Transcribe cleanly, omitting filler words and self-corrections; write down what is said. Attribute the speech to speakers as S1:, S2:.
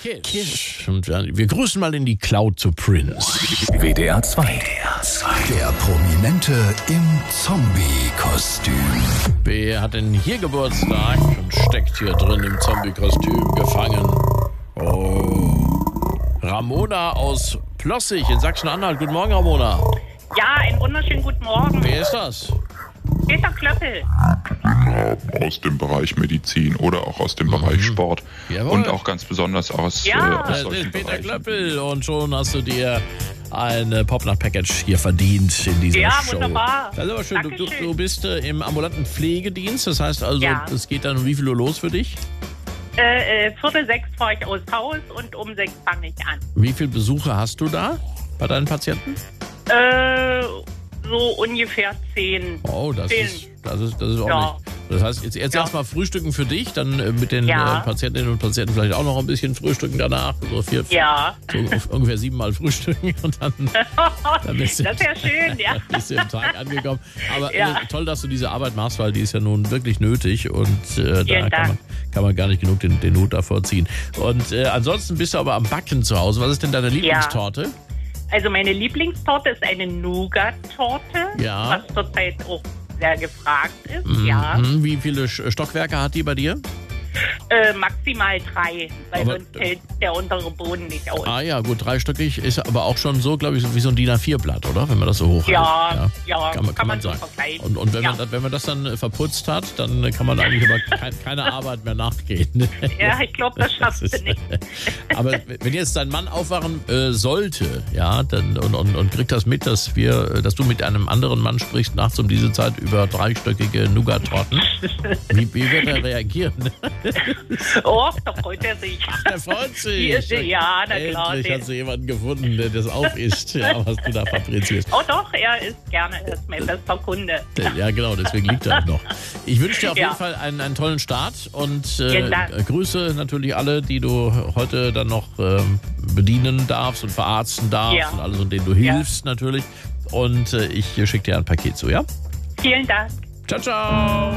S1: Kiss. Und wir grüßen mal in die Cloud zu Prince.
S2: WDR 2. Der Prominente im Zombie-Kostüm.
S1: Wer hat denn hier Geburtstag und steckt hier drin im Zombie-Kostüm gefangen? Oh. Ramona aus Plossig in Sachsen-Anhalt. Guten Morgen, Ramona.
S3: Ja, einen wunderschönen guten Morgen.
S1: Wer ist das?
S3: Peter Klöppel.
S4: Aus dem Bereich Medizin oder auch aus dem Bereich Sport.
S1: Jawohl.
S4: Und auch ganz besonders aus
S1: Das
S4: solchen
S1: ist Peter
S4: Bereichen.
S1: Klöppel und schon hast du dir ein Popnacht-Package hier verdient in dieser
S3: Ja,
S1: Show.
S3: wunderbar.
S1: Das ist aber schön. Du
S3: Dankeschön.
S1: bist im ambulanten Pflegedienst, das heißt also,
S3: Ja.
S1: es geht dann um wie viel Uhr los für dich?
S3: 5:45 fahre ich aus Haus und um 6 fange ich an.
S1: Wie viele Besuche hast du da bei deinen Patienten?
S3: So ungefähr 10.
S1: Oh, das
S3: 10.
S1: ist ordentlich.
S3: Ja.
S1: Das heißt, jetzt
S3: Ja.
S1: erstmal frühstücken für dich, dann mit den
S3: Ja.
S1: Patientinnen und Patienten vielleicht auch noch ein bisschen frühstücken danach. So
S3: Ja.
S1: ungefähr 7-mal frühstücken und dann bist du,
S3: Das ist ja schön, ja.
S1: bist du im Tag angekommen. Aber
S3: Ja.
S1: toll, dass du diese Arbeit machst, weil die ist ja nun wirklich nötig und da
S3: Vielen Dank.
S1: kann man gar nicht genug den Hut davor ziehen. Und ansonsten bist du aber am Backen zu Hause. Was ist denn deine Lieblingstorte?
S3: Also meine Lieblingstorte ist eine Nougat-Torte,
S1: Ja.
S3: was zurzeit auch sehr gefragt ist. Ja.
S1: Mhm. Wie viele Stockwerke hat die bei dir?
S3: Maximal 3, weil
S1: Aber-
S3: sonst hält der untere Boden nicht aus.
S1: Ah ja, gut, dreistöckig ist aber auch schon so, glaube ich, wie so ein DIN A4-Blatt, oder? Wenn man das so hoch
S3: Ja,
S1: kann man
S3: so
S1: sagen.
S3: vergleichen.
S1: Und wenn,
S3: Ja.
S1: wenn man das dann verputzt hat, dann kann man eigentlich aber keine Arbeit mehr nachgehen.
S3: Ja, ich glaube, das schaffst du nicht.
S1: Aber wenn jetzt dein Mann aufwachen sollte, ja, dann und kriegt das mit, dass du mit einem anderen Mann sprichst nachts um diese Zeit über dreistöckige Nougat-Torten, wie wird er reagieren?
S3: Oh, da freut er sich.
S1: Der freut sich.
S3: Ja, na klar.
S1: Endlich hast du jemanden gefunden, der das aufisst, ja, was du da fabrizierst.
S3: Oh doch, er ist gerne, er ist mein bester Kunde.
S1: Ja, genau, deswegen liegt er auch noch. Ich wünsche dir auf
S3: Ja.
S1: jeden Fall einen tollen Start und
S3: Vielen Dank.
S1: grüße natürlich alle, die du heute dann noch bedienen darfst und verarzten darfst
S3: Ja.
S1: und alles, und denen du hilfst natürlich. Und ich schicke dir ein Paket zu, ja?
S3: Vielen Dank.
S1: Ciao, ciao!